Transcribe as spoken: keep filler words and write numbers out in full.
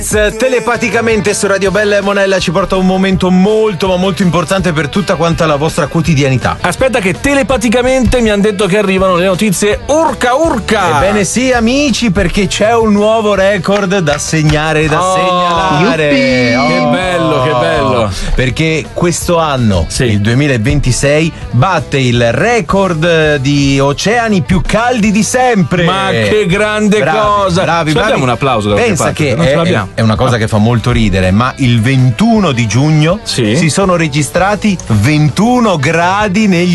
Telepaticamente su Radio Bella e Monella ci porta un momento molto ma molto importante per tutta quanta la vostra quotidianità. Aspetta che telepaticamente mi hanno detto che arrivano le notizie urca urca. Ebbene sì amici, perché c'è un nuovo record da segnare, da oh, segnalare. Oh, che bello, che bello. Perché questo anno, sì. il duemilaventisei, batte il record di oceani più caldi di sempre. Ma che grande bravi, cosa. Bravi, Ci bravi. abbiamo un applauso da Pensa parte, che non ce è, l'abbiamo. è una cosa che fa molto ridere, ma il ventuno di giugno sì. si sono registrati ventuno gradi negli